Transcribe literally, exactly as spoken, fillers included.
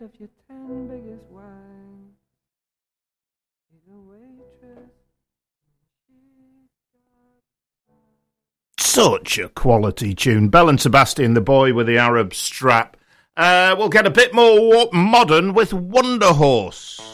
of your ten biggest wines. She's a waitress. Such a quality tune. Belle and Sebastian, the boy with the Arab strap. Uh, we'll get a bit more modern with Wonder Horse.